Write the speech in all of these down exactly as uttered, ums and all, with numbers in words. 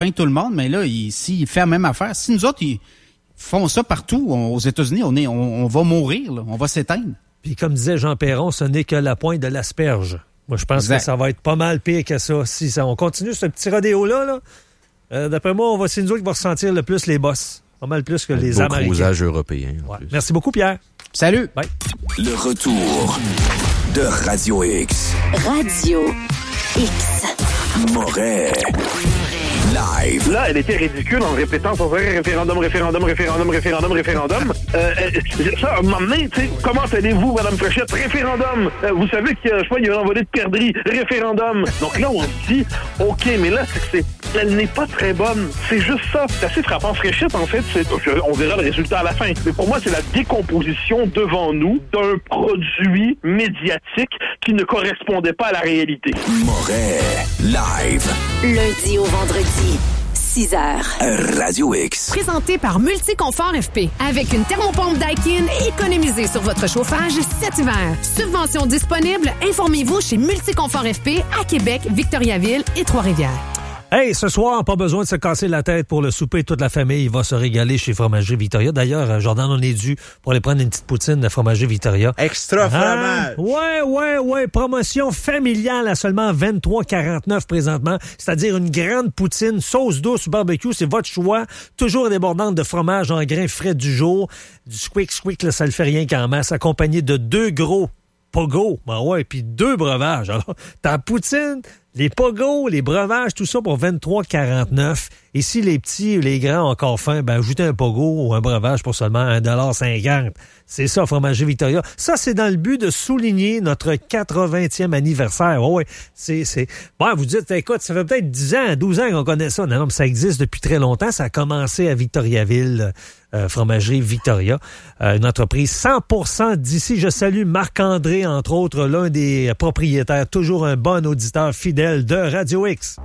épargne tout le monde, mais là, il, s'il fait la même affaire, si nous autres, ils font ça partout, on, aux États-Unis, on est, on, on va mourir, là, on va s'éteindre. Puis comme disait Jean Perron, ce n'est que la pointe de l'asperge. Moi, je pense exact. que ça va être pas mal pire que ça. Si ça, on continue ce petit rodéo-là, là, euh, d'après moi, on va, c'est nous autres qui va ressentir le plus les bosses. Pas mal plus que un les beau Américains. Crousage européen. Ouais. Merci beaucoup, Pierre. Salut. Bye. Le retour de Radio X. Radio X. Moret. Live. Là, elle était ridicule en répétant sans arrêt référendum, référendum, référendum, référendum, référendum. Euh, ça, à un moment donné, tu sais, comment allez-vous, Mme Fréchette? Référendum. Euh, vous savez qu'il y a, je sais pas, il y a un envolé de perdrix. Référendum. Donc là, on se dit, OK, mais là, c'est que c'est, elle n'est pas très bonne. C'est juste ça. C'est assez frappant. Fréchette, en fait, c'est, on verra le résultat à la fin. Mais pour moi, c'est la décomposition devant nous d'un produit médiatique qui ne correspondait pas à la réalité. Moret. Live. Lundi au vendredi, six heures. Radio X. Présenté par Multiconfort F P. Avec une thermopompe Daikin, économisez sur votre chauffage cet hiver. Subvention disponible. Informez-vous chez Multiconfort F P à Québec, Victoriaville et Trois-Rivières. Hey, ce soir, pas besoin de se casser la tête pour le souper. Toute la famille va se régaler chez Fromagerie Victoria. D'ailleurs, Jordan, on est dû pour aller prendre une petite poutine de Fromagerie Victoria. Extra fromage! Ah, ouais, ouais, ouais. Promotion familiale à seulement vingt-trois quarante-neuf présentement. C'est-à-dire une grande poutine, sauce douce, barbecue. C'est votre choix. Toujours débordante de fromage en grains frais du jour. Du squick squick, là, ça le fait rien qu'en masse. Accompagné de deux gros pogos. Ben ouais, puis deux breuvages. Alors, ta poutine... Les pogos, les breuvages, tout ça pour vingt-trois quarante-neuf. Et si les petits ou les grands ont encore faim, ben ajoutez un pogo ou un breuvage pour seulement un dollar cinquante. C'est ça, Fromagerie Victoria. Ça, c'est dans le but de souligner notre quatre-vingtième anniversaire. Oh, oui, c'est... c'est... Bon, vous dites, écoute, ça fait peut-être dix ans, douze ans qu'on connaît ça. Non, non, mais ça existe depuis très longtemps. Ça a commencé à Victoriaville, euh, Fromagerie Victoria. Euh, une entreprise cent pour cent d'ici. Je salue Marc-André, entre autres, l'un des propriétaires, toujours un bon auditeur fidèle de Radio X.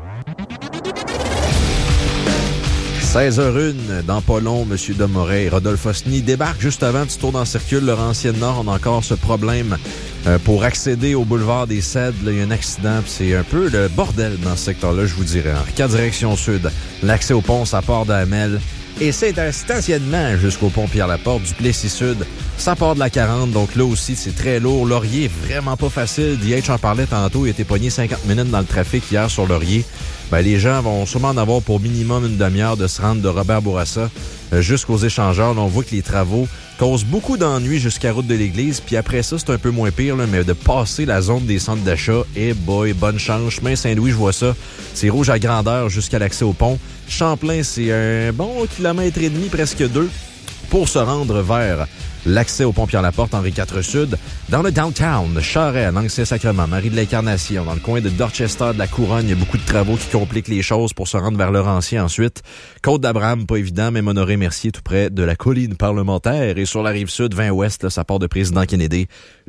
seize heures une, dans pas long, M. Demoret et Rodolphe Osny débarquent juste avant du tour dans Circule. Laurentienne Nord, on a encore ce problème euh, pour accéder au boulevard des Cèdres. Là, il y a un accident, puis c'est un peu le bordel dans ce secteur-là, je vous dirais. En quatre directions sud, l'accès au pont, ça part d'Hamel. Et c'est un stationnement jusqu'au pont Pierre-Laporte du Plessis-Sud. Ça part de la quarante, donc là aussi, c'est très lourd. Laurier, vraiment pas facile. D H en parlait tantôt, il a été pogné cinquante minutes dans le trafic hier sur Laurier. Ben, les gens vont sûrement en avoir pour minimum une demi-heure de se rendre de Robert Bourassa euh, jusqu'aux échangeurs. Là, on voit que les travaux causent beaucoup d'ennuis jusqu'à Route de l'Église. Puis après ça, c'est un peu moins pire, là, mais de passer la zone des centres d'achat, et boy, bonne chance. Chemin Saint-Louis, je vois ça. C'est rouge à grandeur jusqu'à l'accès au pont. Champlain, c'est un bon kilomètre et demi, presque deux, pour se rendre vers l'accès au pont Pierre-Laporte, Henri quatre Sud, dans le downtown, Charest, Lanxess-Sacrement, Marie de l'Incarnation, dans le coin de Dorchester, de la Couronne. Il y a beaucoup de travaux qui compliquent les choses pour se rendre vers Laurentien ensuite. Côte-d'Abraham, pas évident, mais Honoré-Mercier, tout près de la colline parlementaire. Et sur la rive sud, vingt ouest, là, ça part de Président Kennedy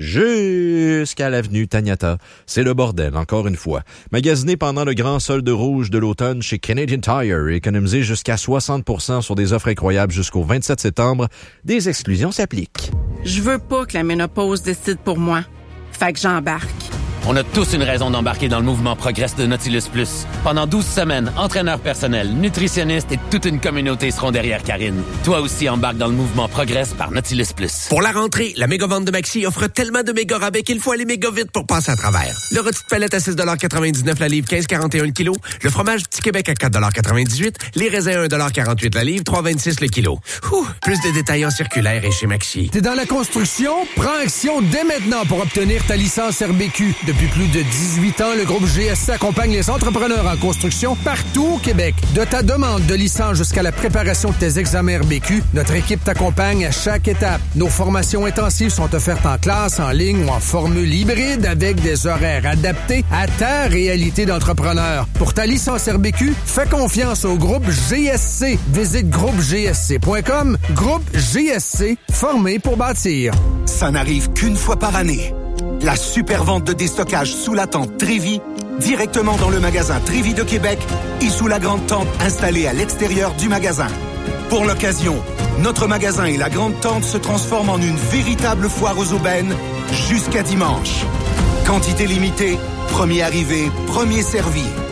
jusqu'à l'avenue Taniata. C'est le bordel, encore une fois. Magasiné pendant le grand solde rouge de l'automne chez Canadian Tire et économisé jusqu'à soixante pour cent sur des offres incroyables jusqu'au vingt-sept septembre. Des exclusions s'appliquent. Je veux pas que la ménopause décide pour moi. Fait que j'embarque. On a tous une raison d'embarquer dans le mouvement Progress de Nautilus Plus. Pendant douze semaines, entraîneurs personnels, nutritionnistes et toute une communauté seront derrière Karine. Toi aussi embarque dans le mouvement Progress par Nautilus Plus. Pour la rentrée, la méga vente de Maxi offre tellement de méga rabais qu'il faut aller méga vite pour passer à travers. Le rôti de palette à six quatre-vingt-dix-neuf la livre, quinze quarante et un le kilo. Le fromage Petit Québec à quatre quatre-vingt-dix-huit. Les raisins un quarante-huit la livre, trois vingt-six le kilo. Ouh, plus de détails en circulaire et chez Maxi. T'es dans la construction? Prends action dès maintenant pour obtenir ta licence R B Q. Depuis plus de dix-huit ans, le groupe G S C accompagne les entrepreneurs en construction partout au Québec. De ta demande de licence jusqu'à la préparation de tes examens R B Q, notre équipe t'accompagne à chaque étape. Nos formations intensives sont offertes en classe, en ligne ou en formule hybride avec des horaires adaptés à ta réalité d'entrepreneur. Pour ta licence R B Q, fais confiance au groupe G S C. Visite groupe g s c point com. Groupe G S C, formé pour bâtir. Ça n'arrive qu'une fois par année. La super vente de déstockage sous la tente Trévi, directement dans le magasin Trévi de Québec et sous la grande tente installée à l'extérieur du magasin. Pour l'occasion, notre magasin et la grande tente se transforment en une véritable foire aux aubaines jusqu'à dimanche. Quantité limitée, premier arrivé, premier servi.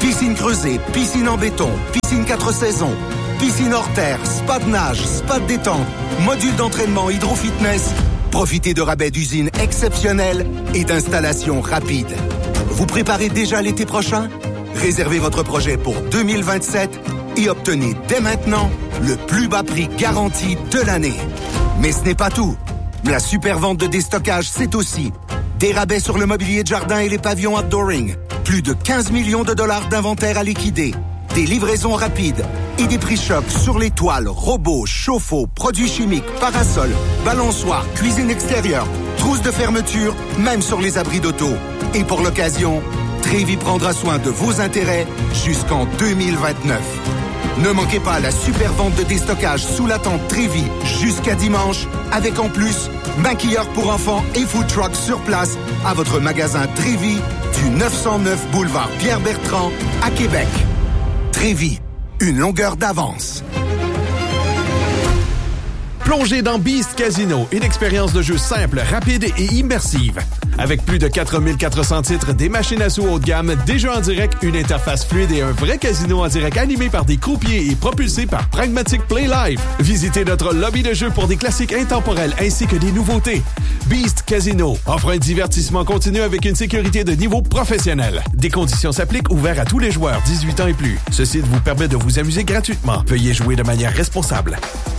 Piscine creusée, piscine en béton, piscine quatre saisons, piscine hors terre, spa de nage, spa de détente, module d'entraînement hydro-fitness. Profitez de rabais d'usine exceptionnels et d'installations rapides. Vous préparez déjà l'été prochain? Réservez votre projet pour deux mille vingt-sept et obtenez dès maintenant le plus bas prix garanti de l'année. Mais ce n'est pas tout. La super vente de déstockage, c'est aussi des rabais sur le mobilier de jardin et les pavillons outdooring, plus de quinze millions de dollars d'inventaire à liquider, des livraisons rapides et des prix chocs sur les toiles, robots, chauffe-eau, produits chimiques, parasols, balançoires, cuisine extérieure, trousses de fermeture, même sur les abris d'auto. Et pour l'occasion, Trévi prendra soin de vos intérêts jusqu'en deux mille vingt-neuf. Ne manquez pas la super vente de déstockage sous la tente Trévi jusqu'à dimanche, avec en plus maquilleurs pour enfants et food trucks sur place à votre magasin Trévi du neuf cent neuf boulevard Pierre-Bertrand à Québec. Trévi, une longueur d'avance. Plongez dans Beast Casino, une expérience de jeu simple, rapide et immersive. Avec plus de quatre mille quatre cents titres, des machines à sous haut de gamme, des jeux en direct, une interface fluide et un vrai casino en direct animé par des croupiers et propulsé par Pragmatic Play Live. Visitez notre lobby de jeu pour des classiques intemporels ainsi que des nouveautés. Beast Casino offre un divertissement continu avec une sécurité de niveau professionnel. Des conditions s'appliquent, ouverts à tous les joueurs dix-huit ans et plus. Ce site vous permet de vous amuser gratuitement. Veuillez jouer de manière responsable.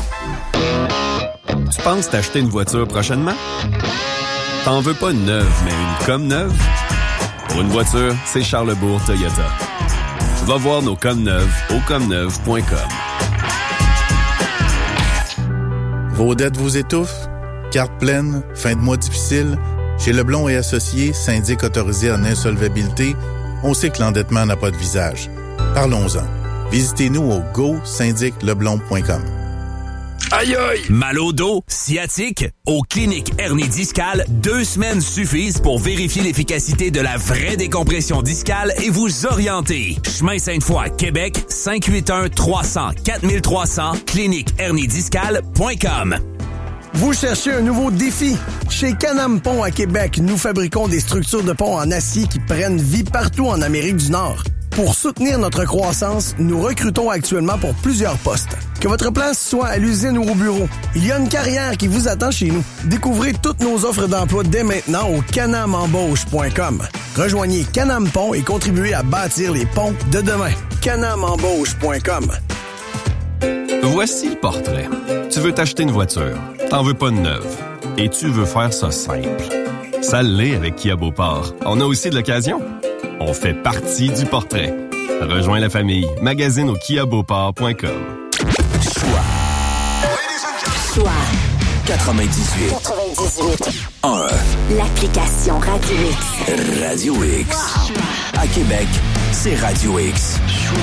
Tu penses t'acheter une voiture prochainement? T'en veux pas une neuve, mais une comme neuve? Pour une voiture, c'est Charlebourg Toyota. Va voir nos comme neuves au comme neuve point com. Vos dettes vous étouffent? Carte pleine? Fin de mois difficile? Chez Leblond et Associés, syndic autorisé en insolvabilité, on sait que l'endettement n'a pas de visage. Parlons-en. Visitez-nous au go syndic leblond point com. Aïe aïe! Mal au dos, sciatique? Au Clinique Hernie Discale, deux semaines suffisent pour vérifier l'efficacité de la vraie décompression discale et vous orienter. Chemin Sainte-Foy, Québec, cinq huit un trois cents quatre trois cents, clinique hernie discale point com. Vous cherchez un nouveau défi? Chez Can-Am Pont à Québec, nous fabriquons des structures de pont en acier qui prennent vie partout en Amérique du Nord. Pour soutenir notre croissance, nous recrutons actuellement pour plusieurs postes. Que votre place soit à l'usine ou au bureau, il y a une carrière qui vous attend chez nous. Découvrez toutes nos offres d'emploi dès maintenant au canam embauche point com. Rejoignez Can-Am Pont et contribuez à bâtir les ponts de demain. canam embauche point com. Voici le portrait. Tu veux t'acheter une voiture, t'en veux pas de neuve, et tu veux faire ça simple. Ça l'est avec Kia Beauport. On a aussi de l'occasion. On fait partie du portrait. Rejoins la famille. Magazine au kia beauport point com. Choix. Choix. quatre-vingt-dix-huit. quatre-vingt-dix-huit. un. L'application Radio X. Radio X. Wow. À Québec, c'est Radio X.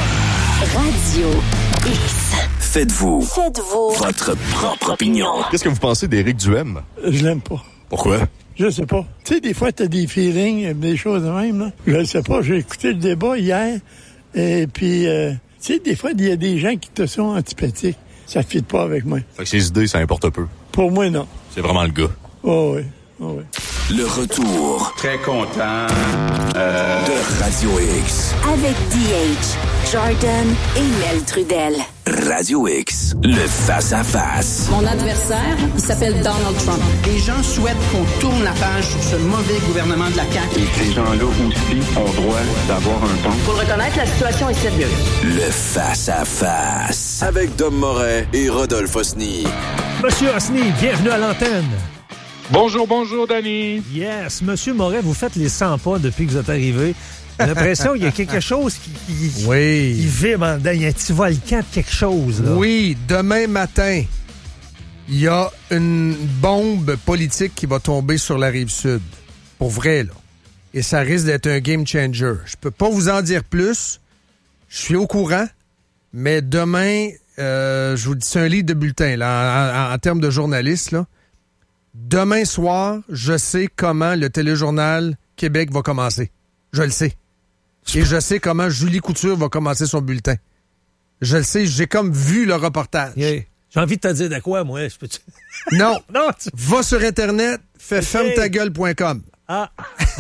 Radio X. Faites-vous. Faites-vous. Votre propre opinion. Qu'est-ce que vous pensez d'Éric Duhem? Je l'aime pas. Pourquoi? Je sais pas. Tu sais, des fois, t'as des feelings, des choses de même, là. Je sais pas. J'ai écouté le débat hier. Et puis, euh, tu sais, des fois, il y a des gens qui te sont antipathiques. Ça ne fit pas avec moi. Fait que ses idées, ça importe peu. Pour moi, non. C'est vraiment le gars. Oh oui. Oh oui. Le retour. Très content. Euh... De Radio X. Avec D H, Jordan et Mel Trudel. Radio X. Le face-à-face. Mon adversaire, il s'appelle Donald Trump. Les gens souhaitent qu'on tourne la page sur ce mauvais gouvernement de la C A Q. Et ces gens-là aussi ont droit d'avoir un ton. Faut le reconnaître, la situation est sérieuse. Le face-à-face. Avec Dom Moret et Rodolphe Osny. Monsieur Osny, bienvenue à l'antenne. Bonjour, bonjour, Danny. Yes, Monsieur Moret, vous faites les cent pas depuis que vous êtes arrivé. J'ai l'impression qu'il y a quelque chose qui, qui, oui. qui vibre en dedans. Il y a un petit volcan de quelque chose. Là. Oui, demain matin, il y a une bombe politique qui va tomber sur la Rive-Sud. Pour vrai, là. Et ça risque d'être un game changer. Je peux pas vous en dire plus. Je suis au courant. Mais demain, euh, je vous dis, c'est un livre de bulletin, là, en, en, en termes de journaliste, là. Demain soir, je sais comment le téléjournal Québec va commencer. Je le sais. Et je sais comment Julie Couture va commencer son bulletin. Je le sais, j'ai comme vu le reportage. Yeah. J'ai envie de te dire de quoi, moi? Je peux-tu... Non. non tu... Va sur Internet, fais okay. ferme ta gueule point com. Ah.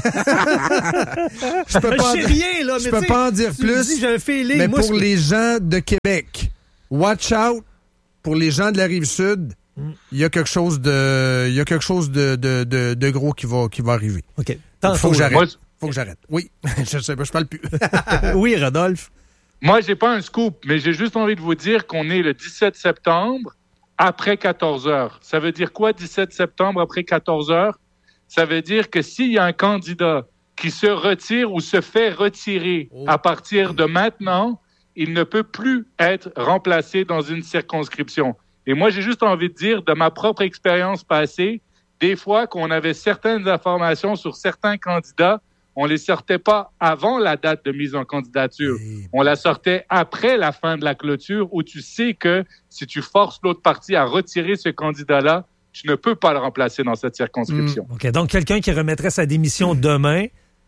Je peux pas, je sais rien, là, je mais peux t'sais, pas en dire tu plus. me dis, j'ai un feeling. Mais Moi, pour c'est- les gens de Québec, watch out. Pour les gens de la Rive-Sud, il Mm. y a quelque chose de, il y a quelque chose de, de, de, de gros qui va, qui va arriver. OK. Il faut que j'arrête. Moi, faut que j'arrête. Oui. je sais pas, je parle plus. Oui, Rodolphe. Moi, j'ai pas un scoop, mais j'ai juste envie de vous dire qu'on est le dix-sept septembre après quatorze heures. Ça veut dire quoi, dix-sept septembre après quatorze heures? Ça veut dire que s'il y a un candidat qui se retire ou se fait retirer Oh. à partir de maintenant, il ne peut plus être remplacé dans une circonscription. Et moi, j'ai juste envie de dire, de ma propre expérience passée, des fois qu'on avait certaines informations sur certains candidats, on les sortait pas avant la date de mise en candidature. On la sortait après la fin de la clôture, où tu sais que si tu forces l'autre parti à retirer ce candidat-là, tu ne peux pas le remplacer dans cette circonscription. OK. Donc, quelqu'un qui remettrait sa démission demain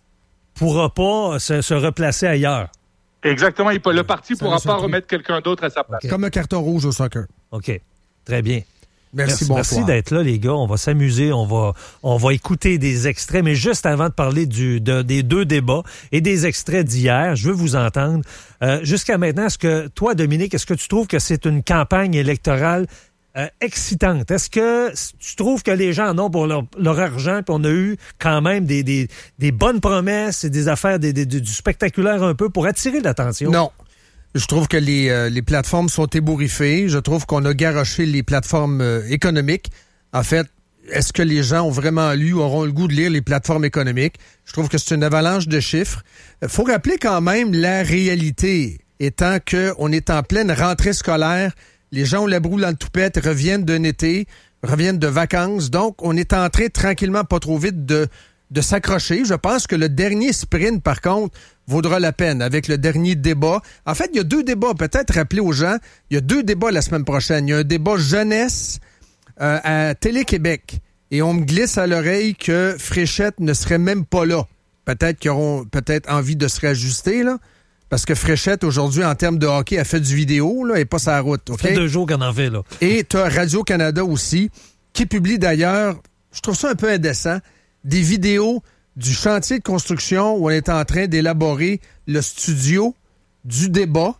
pourra pas se, se replacer ailleurs. Exactement. Il peut, le parti ne Ça pourra laisse un pas trou. remettre quelqu'un d'autre à sa place. Comme un carton rouge au soccer. OK. Très bien. Merci, bonsoir. Merci d'être là, les gars. On va s'amuser, on va, on va écouter des extraits. Mais juste avant de parler du, de- des deux débats et des extraits d'hier, je veux vous entendre. Euh, jusqu'à maintenant, est-ce que toi, Dominique, est-ce que tu trouves que c'est une campagne électorale euh, excitante? Est-ce que tu trouves que les gens en ont pour leur, leur argent, puis on a eu quand même des, des, des bonnes promesses et des affaires, des, des- du spectaculaire un peu pour attirer l'attention? Non. Je trouve que les, euh, les plateformes sont ébouriffées. Je trouve qu'on a garoché les plateformes euh, économiques. En fait, est-ce que les gens ont vraiment lu ou auront le goût de lire les plateformes économiques? Je trouve que c'est une avalanche de chiffres. Il faut rappeler quand même la réalité, étant qu'on est en pleine rentrée scolaire. Les gens ont la broue dans le toupette, reviennent d'un été, reviennent de vacances. Donc, on est en train tranquillement, pas trop vite, de, de s'accrocher. Je pense que le dernier sprint, par contre, vaudra la peine avec le dernier débat. En fait, il y a deux débats, peut-être rappeler aux gens, il y a deux débats la semaine prochaine. Il y a un débat jeunesse euh, à Télé-Québec et on me glisse à l'oreille que Fréchette ne serait même pas là. Peut-être qu'ils auront peut-être envie de se réajuster, là, parce que Fréchette, aujourd'hui, en termes de hockey, a fait du vidéo, là, et pas sa route. Ça OK? fait deux jours qu'on en fait, là. Et tu as Radio-Canada aussi, qui publie d'ailleurs, je trouve ça un peu indécent, des vidéos du chantier de construction où on est en train d'élaborer le studio du débat,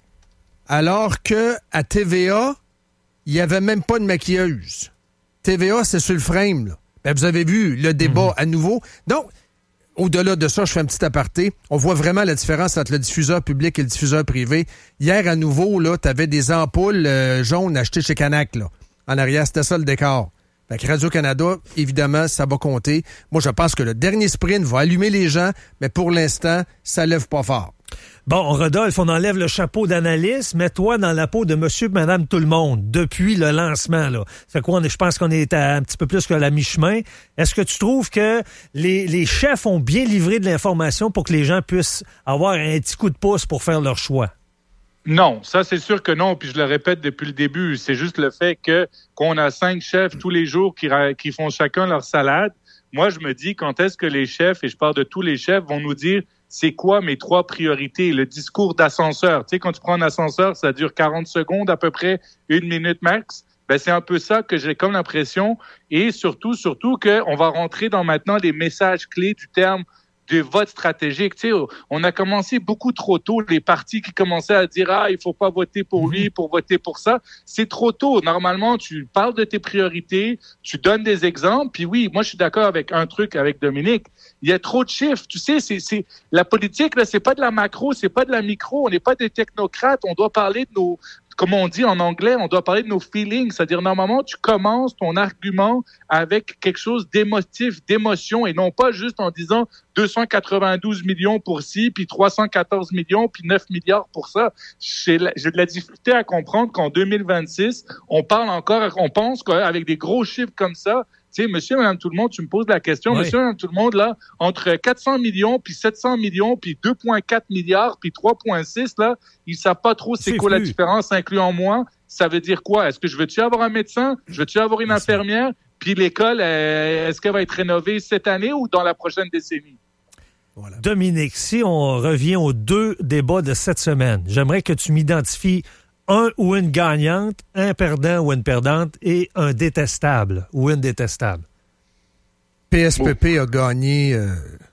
alors que à T V A, il n'y avait même pas de maquilleuse. T V A, c'est sur le frame, là. Ben, vous avez vu le débat Mm-hmm. à nouveau. Donc, au-delà de ça, je fais un petit aparté. On voit vraiment la différence entre le diffuseur public et le diffuseur privé. Hier, à nouveau, là, tu avais des ampoules euh, jaunes achetées chez Canac, là. En arrière, c'était ça le décor. Fait que Radio-Canada, évidemment, ça va compter. Moi, je pense que le dernier sprint va allumer les gens, mais pour l'instant, ça lève pas fort. Bon, Rodolphe, on enlève le chapeau d'analyste. Mets-toi dans la peau de monsieur et madame tout le monde depuis le lancement, là. C'est quoi, on est- je pense qu'on est à un petit peu plus que la mi-chemin. Est-ce que tu trouves que les, les chefs ont bien livré de l'information pour que les gens puissent avoir un petit coup de pouce pour faire leur choix? Non, ça c'est sûr que non, puis je le répète depuis le début, c'est juste le fait que qu'on a cinq chefs tous les jours qui, ra- qui font chacun leur salade. Moi, je me dis quand est-ce que les chefs, et je parle de tous les chefs, vont nous dire c'est quoi mes trois priorités, le discours d'ascenseur. Tu sais, quand tu prends un ascenseur, ça dure quarante secondes, à peu près une minute max. Ben, c'est un peu ça que j'ai comme l'impression. Et surtout, surtout qu'on va rentrer dans maintenant les messages clés du terme de vote stratégique. Tu sais, on a commencé beaucoup trop tôt, les partis qui commençaient à dire « Ah, il faut pas voter pour lui, pour voter pour ça ». C'est trop tôt. Normalement, tu parles de tes priorités, tu donnes des exemples. Puis oui, moi, je suis d'accord avec un truc avec Dominique. Il y a trop de chiffres. Tu sais, c'est, c'est la politique, là, c'est pas de la macro, c'est pas de la micro. On n'est pas des technocrates. On doit parler de nos... Comme on dit en anglais, on doit parler de nos feelings. C'est-à-dire, normalement, tu commences ton argument avec quelque chose d'émotif, d'émotion, et non pas juste en disant deux cent quatre-vingt-douze millions pour ci, puis trois cent quatorze millions, puis neuf milliards pour ça. J'ai, j'ai de la difficulté à comprendre qu'en deux mille vingt-six, on parle encore, on pense qu'avec des gros chiffres comme ça, tu sais, monsieur, madame, tout le monde, tu me poses la question, oui. Monsieur, madame, tout le monde, là, entre quatre cents millions, puis sept cents millions, puis deux virgule quatre milliards, puis trois virgule six, là, ils savent pas trop c'est, c'est quoi plus. La différence, incluant moi. Ça veut dire quoi? Est-ce que je veux-tu avoir un médecin? Je veux-tu avoir une Merci. infirmière? Puis l'école, euh, est-ce qu'elle va être rénovée cette année ou dans la prochaine décennie? Voilà. Dominique, si on revient aux deux débats de cette semaine, j'aimerais que tu m'identifies un ou une gagnante, un perdant ou une perdante et un détestable ou une détestable. P S P P oh. a gagné euh,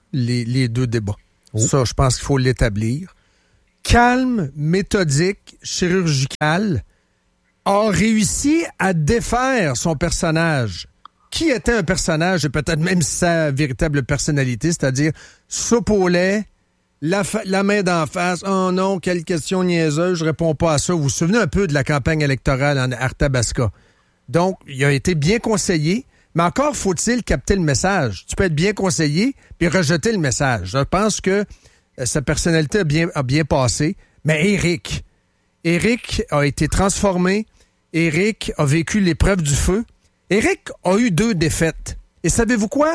les, les deux débats. Oh. Ça, je pense qu'il faut l'établir. Calme, méthodique, chirurgical, a réussi à défaire son personnage. Qui était un personnage et peut-être même sa véritable personnalité, c'est-à-dire soupe au lait, la, fa- la main d'en face, oh non, quelle question niaiseuse, je réponds pas à ça. Vous vous souvenez un peu de la campagne électorale en Arthabasca. Donc, il a été bien conseillé, mais encore faut-il capter le message. Tu peux être bien conseillé puis rejeter le message. Je pense que euh, sa personnalité a bien, a bien passé, mais Éric, Éric a été transformé, Éric a vécu l'épreuve du feu. Éric a eu deux défaites. Et savez-vous quoi?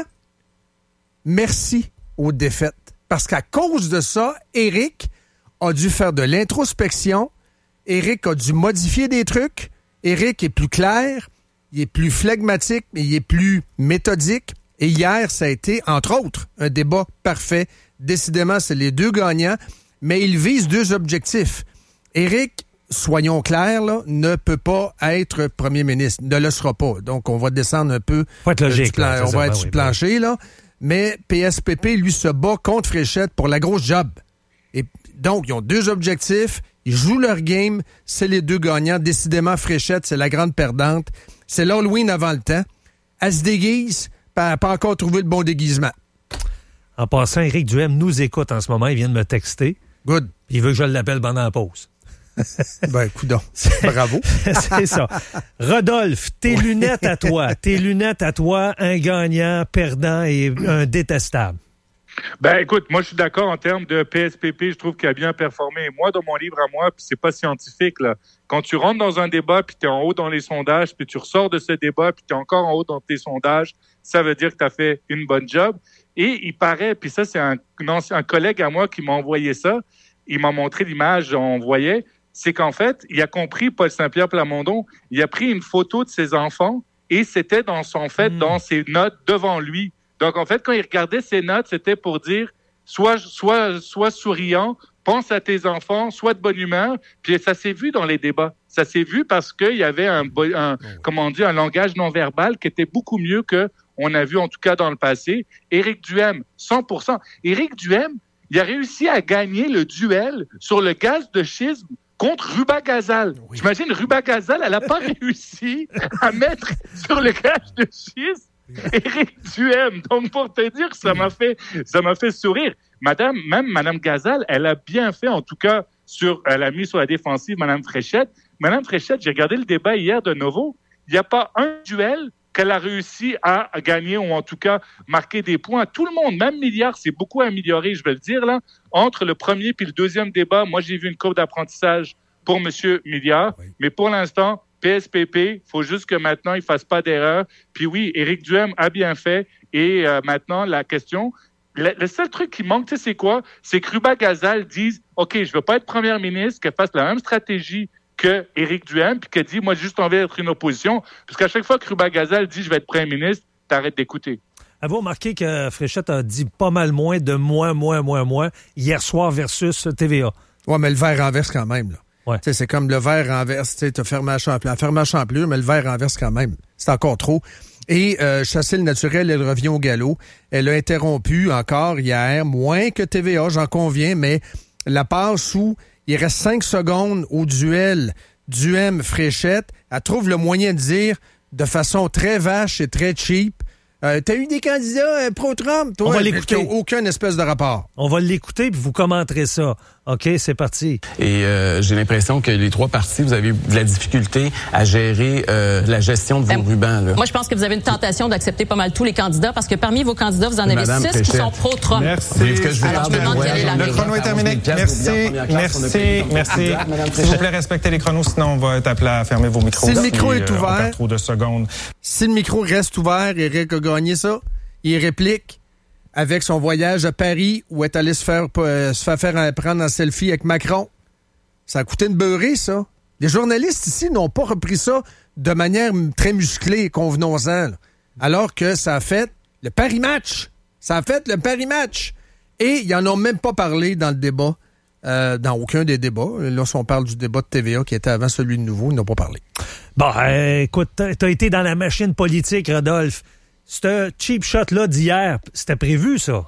Merci aux défaites. Parce qu'à cause de ça, Éric a dû faire de l'introspection. Éric a dû modifier des trucs. Éric est plus clair, il est plus flegmatique, mais il est plus méthodique. Et hier, ça a été, entre autres, un débat parfait. Décidément, c'est les deux gagnants, mais ils visent deux objectifs. Éric, soyons clairs, là, ne peut pas être premier ministre, ne le sera pas. Donc, on va descendre un peu. Faut être logique. Plan- là, on ça, va ben être oui, sur le ben plancher, oui. là. Mais P S P P, lui, se bat contre Fréchette pour la grosse job. Et donc, ils ont deux objectifs. Ils jouent leur game. C'est les deux gagnants. Décidément, Fréchette, c'est la grande perdante. C'est l'Halloween avant le temps. Elle se déguise, puis elle n'a pas encore trouvé le bon déguisement. En passant, Éric Duhem nous écoute en ce moment. Il vient de me texter. Good. Il veut que je l'appelle pendant la pause. Ben, coudonc. Bravo. C'est ça. Rodolphe, tes oui. lunettes à toi. Tes lunettes à toi, un gagnant, perdant et un détestable. Ben écoute, moi je suis d'accord en termes de P S P P, je trouve qu'il a bien performé. Moi, dans mon livre à moi, puis c'est pas scientifique, là. Quand tu rentres dans un débat, puis tu es en haut dans les sondages, puis tu ressors de ce débat, puis tu es encore en haut dans tes sondages, ça veut dire que tu as fait une bonne job. Et il paraît, puis ça c'est un, un collègue à moi qui m'a envoyé ça, il m'a montré l'image, on voyait, c'est qu'en fait, il a compris, Paul Saint-Pierre Plamondon, il a pris une photo de ses enfants et c'était dans son fait, mmh. dans ses notes devant lui. Donc, en fait, quand il regardait ses notes, c'était pour dire soit, soit, soit souriant, pense à tes enfants, sois de bonne humeur. Puis ça s'est vu dans les débats. Ça s'est vu parce qu'il y avait un, un, comment on dit, un langage non-verbal qui était beaucoup mieux que on a vu en tout cas dans le passé. Éric Duhem, cent pour cent. Éric Duhem, il a réussi à gagner le duel sur le gaz de schisme contre Ruba Gazal. Oui. J'imagine, Ruba Gazal, elle n'a pas réussi à mettre sur le gaz de schisme Éric Duhem. Donc, pour te dire que ça m'a fait, ça m'a fait sourire. Madame, même Madame Gazal, elle a bien fait, en tout cas, sur, elle a mis sur la défensive Madame Fréchette. Madame Fréchette, j'ai regardé le débat hier de nouveau. Il n'y a pas un duel qu'elle a réussi à gagner ou en tout cas marquer des points. Tout le monde, même Milliard, s'est beaucoup amélioré, je vais le dire là. Entre le premier puis le deuxième débat, moi j'ai vu une courbe d'apprentissage pour M. Milliard. Oui. Mais pour l'instant, P S P P, il faut juste que maintenant il ne fasse pas d'erreur. Puis oui, Éric Duhem a bien fait. Et euh, maintenant, la question, le, le seul truc qui manque, tu sais c'est quoi? C'est que Ruba Gazal dise, OK, je ne veux pas être première ministre, qu'elle fasse la même stratégie que Éric Duhem, puis qu'elle dit, moi, j'ai juste envie d'être une opposition. Parce qu'à chaque fois que Ruba Gazal dit, je vais être premier ministre, t'arrêtes d'écouter. Avez-vous remarqué que Fréchette a dit pas mal moins de moi, moi, moi, moi, hier soir versus T V A? Ouais, mais le verre renverse quand même, là. Ouais. C'est comme le verre renverse, tu as fermé la champlure, fermé la champlure, mais le verre renverse quand même. C'est encore trop. Et euh, Chasser le naturel, elle revient au galop. Elle a interrompu encore hier, moins que T V A, j'en conviens, mais la passe où il reste cinq secondes au duel Duhem-Fréchette, elle trouve le moyen de dire de façon très vache et très cheap, euh, t'as eu des candidats euh, pro-Trump, toi? On va l'écouter. Aucun espèce de rapport. On va l'écouter puis vous commenterez ça. OK, c'est parti. Et euh, j'ai l'impression que les trois partis, vous avez eu de la difficulté à gérer euh, la gestion de vos euh, rubans. Là. Moi, je pense que vous avez une tentation d'accepter pas mal tous les candidats parce que parmi vos candidats, vous en avez Madame six Fréchette. qui sont pro-Trump. Merci. Que je Alors, je me demande quelle est la Le chrono est terminé. Merci, merci, merci. S'il vous plaît, respectez les chronos, sinon on va être appelé à fermer vos micros. Si le micro si, est euh, ouvert, on perd trop de secondes. Si le micro reste ouvert, Éric a gagné ça. Il réplique avec son voyage à Paris où est allé se faire, euh, se faire, faire prendre un selfie avec Macron. Ça a coûté une beurrée, ça. Les journalistes ici n'ont pas repris ça de manière très musclée, convenons-en. Là. Alors que ça a fait le Paris-Match. Ça a fait le Paris-Match. Et ils n'en ont même pas parlé dans le débat, euh, dans aucun des débats. Là, si on parle du débat de T V A qui était avant celui de Nouveau, ils n'ont pas parlé. Bon, euh, écoute, t'as, t'as été dans la machine politique, Rodolphe. Ce cheap shot-là d'hier, c'était prévu, ça?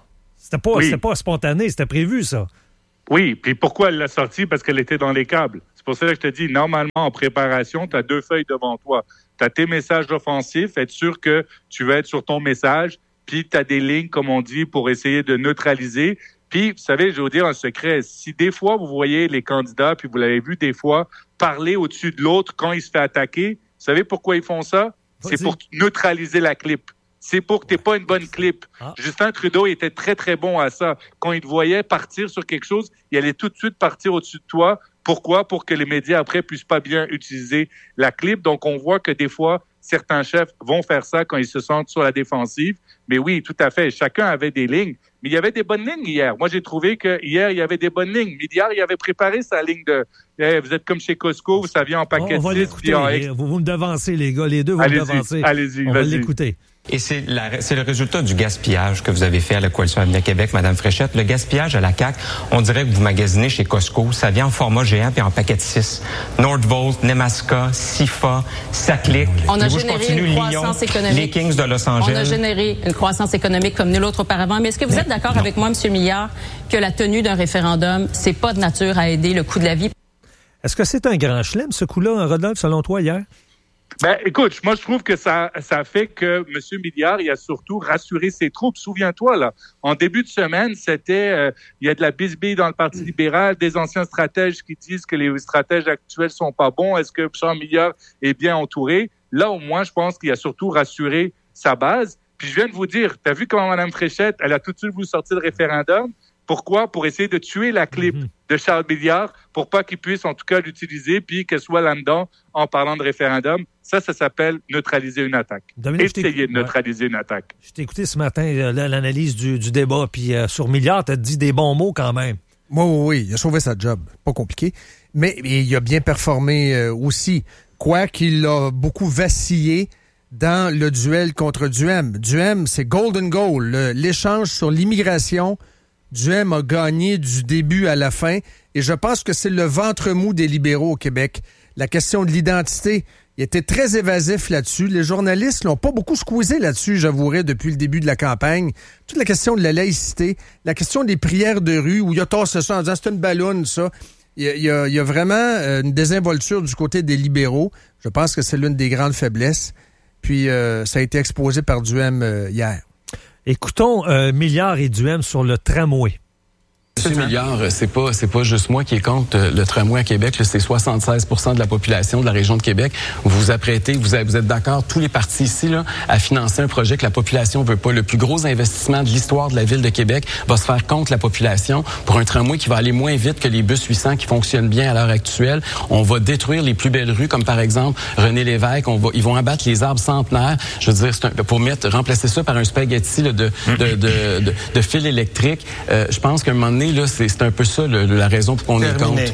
C'était pas, Oui. c'était pas spontané, c'était prévu, ça. Oui, puis pourquoi elle l'a sortie? Parce qu'elle était dans les câbles. C'est pour ça que je te dis, normalement, en préparation, tu as deux feuilles devant toi. Tu as tes messages offensifs, être sûr que tu vas être sur ton message, puis tu as des lignes, comme on dit, pour essayer de neutraliser. Puis, vous savez, je vais vous dire un secret. Si des fois, vous voyez les candidats, puis vous l'avez vu des fois, parler au-dessus de l'autre quand il se fait attaquer, vous savez pourquoi ils font ça? C'est pour neutraliser la clip. C'est pour que tu n'aies pas une bonne clip. Ah. Justin Trudeau il était très, très bon à ça. Quand il te voyait partir sur quelque chose, il allait tout de suite partir au-dessus de toi. Pourquoi? Pour que les médias, après, puissent pas bien utiliser la clip. Donc, on voit que des fois, certains chefs vont faire ça quand ils se sentent sur la défensive. Mais oui, tout à fait. Chacun avait des lignes. Mais il y avait des bonnes lignes hier. Moi, j'ai trouvé que hier, il y avait des bonnes lignes. Midiar, il avait préparé sa ligne de... Eh, vous êtes comme chez Costco, vous saviez en paquet on va de l'écouter. Vous, vous me devancez, les gars. Les deux, vous allez-y, me devancez. Allez-y, on vas-y. va l'écouter. Et c'est, la, c'est le résultat du gaspillage que vous avez fait à la Coalition Avenir Québec, Mme Fréchette. Le gaspillage à la C A Q, on dirait que vous magasinez chez Costco. Ça vient en format géant puis en paquet de six. Nordvolt, Nemaska, Sifa, Saclic. On a je généré continue, une croissance Lyon, économique. les Kings de Los Angeles. On a généré une croissance économique comme nul autre auparavant. Mais est-ce que vous êtes d'accord non. avec moi, M. Millard, que la tenue d'un référendum, c'est pas de nature à aider le coût de la vie? Est-ce que c'est un grand chelem, ce coup-là, Rodolphe, selon toi, hier? Ben, écoute, moi, je trouve que ça, ça fait que M. Milliard, il a surtout rassuré ses troupes. Souviens-toi, là, en début de semaine, c'était, euh, il y a de la bisbille dans le Parti libéral, des anciens stratèges qui disent que les stratèges actuels sont pas bons. Est-ce que Jean Milliard est bien entouré? Là, au moins, je pense qu'il a surtout rassuré sa base. Puis je viens de vous dire, t'as vu comment Mme Fréchette, elle a tout de suite voulu sortir le référendum? Pourquoi? Pour essayer de tuer la clip mm-hmm. de Charles Milliard pour pas qu'il puisse en tout cas l'utiliser puis qu'elle soit là-dedans en parlant de référendum. Ça, ça s'appelle neutraliser une attaque. Dominique, essayer de neutraliser ouais. une attaque. Je t'ai écouté ce matin euh, l'analyse du, du débat puis euh, sur Milliard, t'as dit des bons mots quand même. Oui, oui, oui, il a sauvé sa job. Pas compliqué. Mais il a bien performé euh, aussi. Quoiqu'il a beaucoup vacillé dans le duel contre Duhem. Duhem, c'est golden goal. Le, l'échange sur l'immigration... Duhem a gagné du début à la fin et je pense que c'est le ventre mou des libéraux au Québec. La question de l'identité, il était très évasif là-dessus. Les journalistes l'ont pas beaucoup squeezé là-dessus, j'avouerais, depuis le début de la campagne. Toute la question de la laïcité, la question des prières de rue où il a tassé ça en disant c'est une balloune, ça. Il y a, il y a, il y a vraiment une désinvolture du côté des libéraux. Je pense que c'est l'une des grandes faiblesses. Puis euh, ça a été exposé par Duhem euh, hier. Écoutons euh, Milliard et Duhem sur le tramway. Monsieur Milliard, c'est pas c'est pas juste moi qui est contre le tramway à Québec, là, c'est soixante-seize pour cent de la population de la région de Québec. Vous vous apprêtez, vous, avez, vous êtes d'accord, tous les partis ici, là, à financer un projet que la population veut pas. Le plus gros investissement de l'histoire de la ville de Québec va se faire contre la population pour un tramway qui va aller moins vite que les bus huit cents qui fonctionnent bien à l'heure actuelle. On va détruire les plus belles rues, comme par exemple René Lévesque. On va, ils vont abattre les arbres centenaires. Je veux dire, c'est un, pour mettre, remplacer ça par un spaghetti là, de, de, de, de, de, de fil électrique. Euh, je pense qu'à un moment donné, là, c'est, c'est un peu ça le, la raison pour qu'on est contre.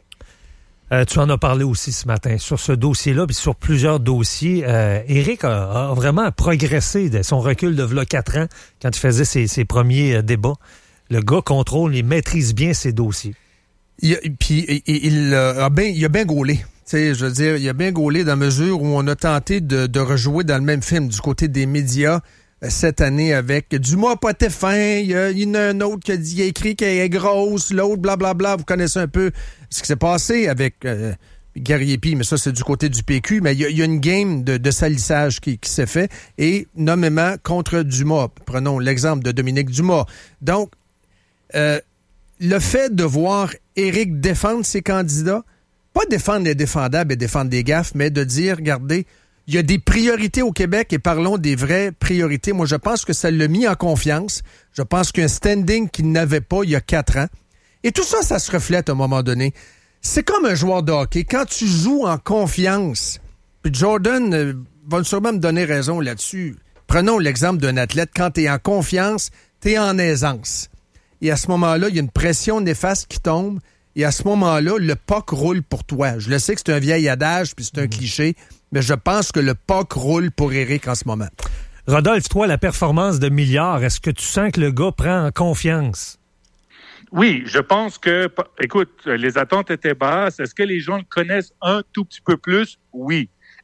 Euh, tu en as parlé aussi ce matin sur ce dossier-là, puis sur plusieurs dossiers. Euh, Éric a, a vraiment progressé de son recul de v'là quatre ans quand il faisait ses, ses premiers euh, débats. Le gars contrôle et maîtrise bien ses dossiers. Il, puis il, il, a bien, il a bien gaulé. Tu sais, je veux dire, il a bien gaulé dans la mesure où on a tenté de, de rejouer dans le même film du côté des médias cette année avec Dumas pas été fin, il y, a, il y en a un autre qui a, dit, il a écrit qu'elle est grosse, l'autre blablabla, vous connaissez un peu ce qui s'est passé avec euh, Gariepi, mais ça c'est du côté du P Q, mais il y a, il y a une game de, de salissage qui, qui s'est fait, et nommément contre Dumas. Prenons l'exemple de Dominique Dumas. Donc, euh, le fait de voir Éric défendre ses candidats, pas défendre les défendables et défendre des gaffes, mais de dire, regardez, il y a des priorités au Québec et parlons des vraies priorités. Moi, je pense que ça l'a mis en confiance. Je pense qu'un standing qu'il n'avait pas il y a quatre ans. Et tout ça, ça se reflète à un moment donné. C'est comme un joueur de hockey. Quand tu joues en confiance, puis Jordan euh, va sûrement me donner raison là-dessus. Prenons l'exemple d'un athlète. Quand tu es en confiance, tu es en aisance. Et à ce moment-là, il y a une pression néfaste qui tombe. Et à ce moment-là, le puck roule pour toi. Je le sais que c'est un vieil adage, puis c'est un mmh. cliché, mais je pense que le puck roule pour Éric en ce moment. Rodolphe, toi, la performance de Milliard, est-ce que tu sens que le gars prend en confiance? Oui, je pense que, écoute, les attentes étaient basses. Est-ce que les gens le connaissent un tout petit peu plus? Oui.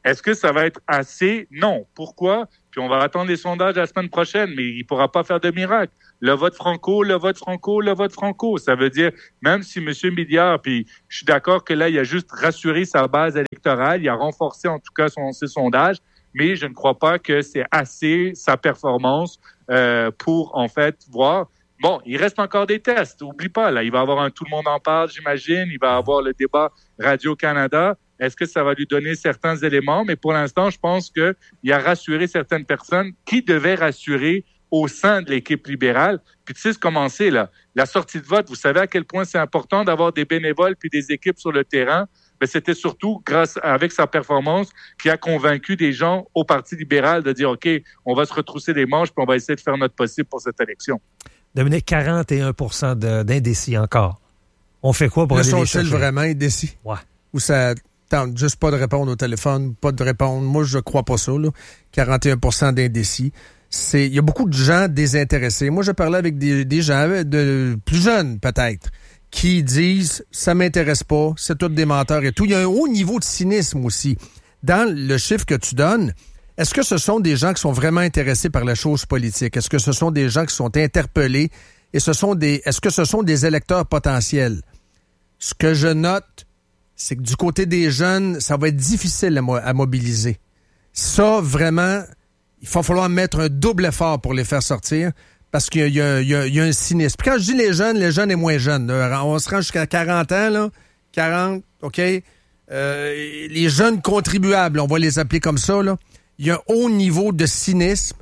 Est-ce que ça va être assez? Non. Pourquoi? Puis on va attendre les sondages la semaine prochaine, mais il ne pourra pas faire de miracle. Le vote franco, le vote franco, le vote franco. Ça veut dire, même si M. Milliard, puis je suis d'accord que là, il a juste rassuré sa base électorale, il a renforcé en tout cas son, ses sondages, mais je ne crois pas que c'est assez sa performance euh, pour, en fait, voir... Bon, il reste encore des tests. Oublie pas, là, il va y avoir un Tout le monde en parle, j'imagine. Il va y avoir le débat Radio-Canada. Est-ce que ça va lui donner certains éléments? Mais pour l'instant, je pense qu'il a rassuré certaines personnes qui devaient rassurer au sein de l'équipe libérale. Puis tu sais comment c'est, là. La sortie de vote, vous savez à quel point c'est important d'avoir des bénévoles puis des équipes sur le terrain. Mais c'était surtout grâce, avec sa performance, qui a convaincu des gens au Parti libéral de dire, OK, on va se retrousser les manches puis on va essayer de faire notre possible pour cette élection. Dominique, quarante et un pour cent de, d'indécis encore. On fait quoi pour le aller les sont-ils chercher? Vraiment indécis? Ouais. Ou ça tente juste pas de répondre au téléphone, pas de répondre. Moi, je crois pas ça, là. quarante et un pour cent d'indécis. C'est, il y a beaucoup de gens désintéressés. Moi, je parlais avec des, des gens de plus jeunes, peut-être, qui disent, ça m'intéresse pas, c'est tous des menteurs et tout. Il y a un haut niveau de cynisme aussi. Dans le chiffre que tu donnes, est-ce que ce sont des gens qui sont vraiment intéressés par la chose politique? Est-ce que ce sont des gens qui sont interpellés? Et ce sont des, est-ce que ce sont des électeurs potentiels? Ce que je note, c'est que du côté des jeunes, ça va être difficile à, mo- à mobiliser. Ça, vraiment, il va falloir mettre un double effort pour les faire sortir parce qu'il y a, il y a, il y a un cynisme. Puis quand je dis les jeunes, les jeunes et moins jeunes, là, on se rend jusqu'à quarante ans, là, quarante, OK? Euh, les jeunes contribuables, on va les appeler comme ça, là. Il y a un haut niveau de cynisme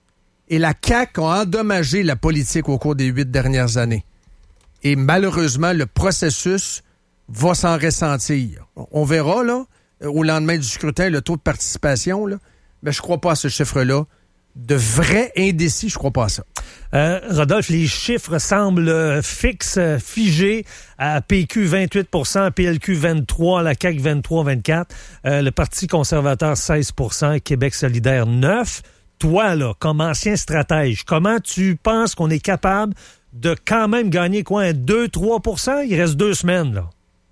et la C A Q a endommagé la politique au cours des huit dernières années. Et malheureusement, le processus va s'en ressentir. On verra, là, au lendemain du scrutin, le taux de participation, là, mais je crois pas à ce chiffre-là. De vrais indécis, je crois pas à ça. Euh, Rodolphe, les chiffres semblent fixes, figés. À P Q vingt-huit pour cent, P L Q vingt-trois pour cent, la C A Q vingt-trois virgule vingt-quatre pour cent, euh, le Parti conservateur seize pour cent, Québec solidaire neuf pour cent. Toi, là, comme ancien stratège, comment tu penses qu'on est capable de quand même gagner quoi, un deux à trois pour cent? Il reste deux semaines, là.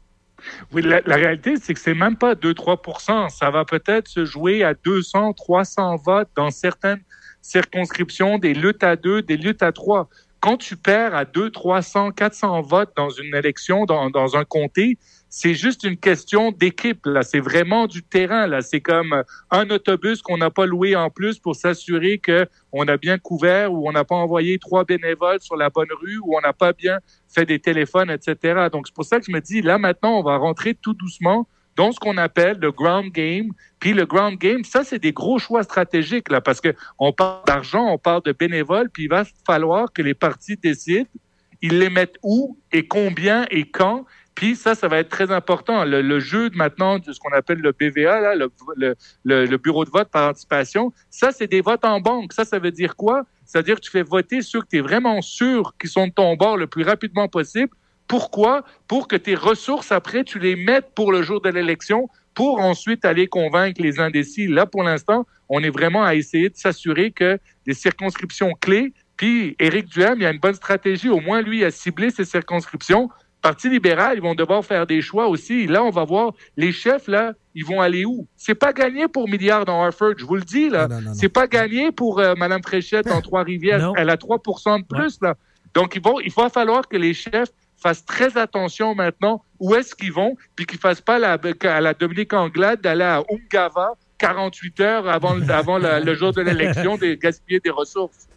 Oui, la, la réalité, c'est que c'est même pas deux à trois pour cent. Ça va peut-être se jouer à deux cents, trois cents votes dans certaines circonscriptions, des luttes à deux, des luttes à trois. Quand tu perds à deux, trois cents, quatre cents votes dans une élection, dans, dans un comté, c'est juste une question d'équipe, là. C'est vraiment du terrain, là. C'est comme un autobus qu'on n'a pas loué en plus pour s'assurer qu'on a bien couvert ou on n'a pas envoyé trois bénévoles sur la bonne rue ou on n'a pas bien fait des téléphones, et cetera. Donc, c'est pour ça que je me dis, là, maintenant, on va rentrer tout doucement dans ce qu'on appelle le ground game. Puis le ground game, ça, c'est des gros choix stratégiques, là, parce que on parle d'argent, on parle de bénévoles, puis il va falloir que les partis décident, ils les mettent où et combien et quand. Puis ça, ça va être très important. Le, le jeu de maintenant de ce qu'on appelle le B V A, là, le, le, le, le bureau de vote par anticipation, ça, c'est des votes en banque. Ça, ça veut dire quoi? Ça veut dire que tu fais voter ceux que tu es vraiment sûr qui sont de ton bord le plus rapidement possible. Pourquoi? Pour que tes ressources, après, tu les mettes pour le jour de l'élection, pour ensuite aller convaincre les indécis. Là, pour l'instant, on est vraiment à essayer de s'assurer que des circonscriptions clés, puis Éric Duhem, il a une bonne stratégie. Au moins, lui, a ciblé ses circonscriptions. Parti libéral, ils vont devoir faire des choix aussi. Là, on va voir les chefs, là, ils vont aller où? C'est pas gagné pour Milliard dans Harford, je vous le dis, là. Non, non, non, c'est pas gagné pour euh, Mme Fréchette en Trois-Rivières. Elle a trois pour cent de plus, ouais. Là. Donc, ils vont, il va falloir que les chefs fassent très attention maintenant où est-ce qu'ils vont, puis qu'ils fassent pas la, à la Dominique Anglade d'aller à Ungava quarante-huit heures avant, avant la, le jour de l'élection, de gaspiller des ressources.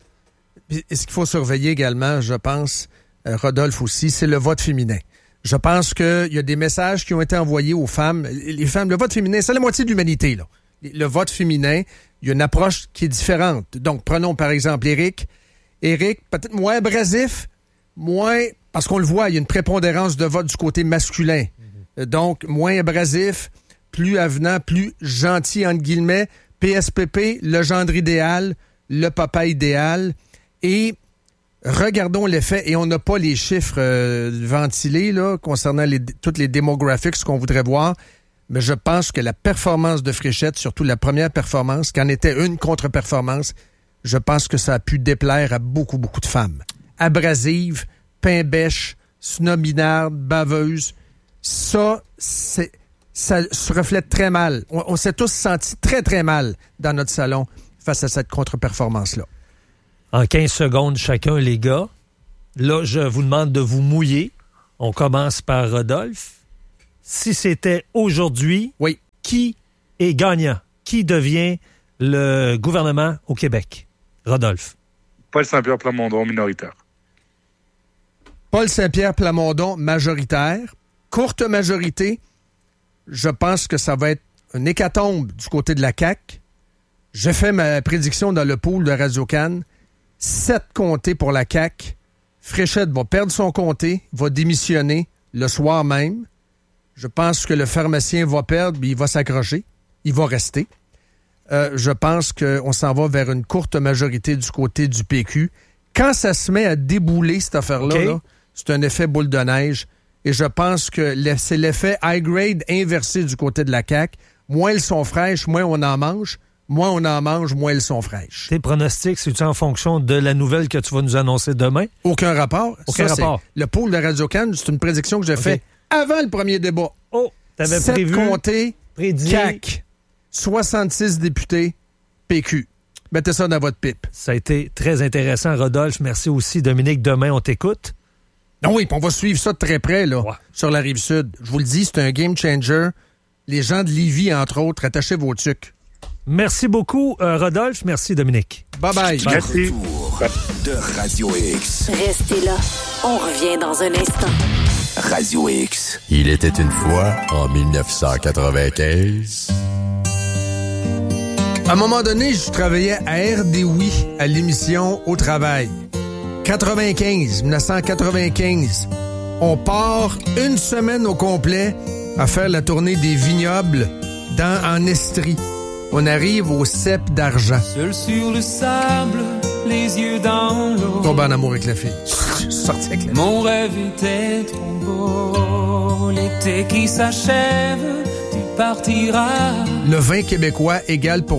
Et ce qu'il faut surveiller également, je pense, euh, Rodolphe aussi, c'est le vote féminin. Je pense qu'il y a des messages qui ont été envoyés aux femmes. Les femmes, le vote féminin, c'est la moitié de l'humanité, là. Le vote féminin, il y a une approche qui est différente. Donc, prenons par exemple Éric. Éric, peut-être moins abrasif, moins... Parce qu'on le voit, il y a une prépondérance de vote du côté masculin. Mm-hmm. Donc, moins abrasif, plus avenant, plus gentil, entre guillemets. P S P P, le gendre idéal, le papa idéal. Et regardons les faits, et on n'a pas les chiffres euh, ventilés là, concernant les, toutes les demographics qu'on voudrait voir, mais je pense que la performance de Fréchette, surtout la première performance, qui en était une contre-performance, je pense que ça a pu déplaire à beaucoup, beaucoup de femmes. Abrasives, pain-bêche, snobinarde, baveuse. Ça, c'est, ça se reflète très mal. On, on s'est tous sentis très, très mal dans notre salon face à cette contre-performance-là. En quinze secondes chacun, les gars. Là, je vous demande de vous mouiller. On commence par Rodolphe. Si c'était aujourd'hui, oui. Qui est gagnant? Qui devient le gouvernement au Québec? Rodolphe. Paul Saint-Pierre Plamondon, minoritaire. Paul Saint-Pierre Plamondon, majoritaire. Courte majorité. Je pense que ça va être une hécatombe du côté de la C A Q. J'ai fait ma prédiction dans le pool de Radio-Can. Sept comtés pour la C A Q. Fréchette va perdre son comté, va démissionner le soir même. Je pense que le pharmacien va perdre, mais il va s'accrocher. Il va rester. Euh, je pense qu'on s'en va vers une courte majorité du côté du P Q. Quand ça se met à débouler, cette affaire-là, okay. là, c'est un effet boule de neige. Et je pense que c'est l'effet high grade inversé du côté de la C A Q. Moins elles sont fraîches, moins on en mange. Moins on en mange, moins elles sont fraîches. Tes pronostics, c'est-tu en fonction de la nouvelle que tu vas nous annoncer demain? Aucun rapport. Aucun Ça, rapport. Le pool de Radio-Can, c'est une prédiction que j'ai okay. faite avant le premier débat. Oh, t'avais Sept prévu. comtés, prédit. C A Q, soixante-six députés, P Q. Mettez ça dans votre pipe. Ça a été très intéressant, Rodolphe. Merci aussi, Dominique. Demain, on t'écoute. Non, oui, on va suivre ça de très près, là, ouais. sur la Rive-Sud. Je vous le dis, c'est un game changer. Les gens de Lévis, entre autres, attachez vos tucs. Merci beaucoup, euh, Rodolphe. Merci, Dominique. Bye-bye. Merci. De Radio X. Restez là. On revient dans un instant. Radio X. Il était une fois, en dix-neuf cent quatre-vingt-quinze... À un moment donné, je travaillais à R D Oui, à l'émission Au Travail. quatre-vingt-quinze, dix-neuf cent quatre-vingt-quinze. On part une semaine au complet à faire la tournée des vignobles dans, en Estrie. On arrive au cep d'argent. Seul sur le sable, les yeux dans l'eau. Tombé en amour avec la fille. Sorti avec la Mon rêve était trop beau. L'été qui s'achève, tu partiras. Le vin québécois égale pour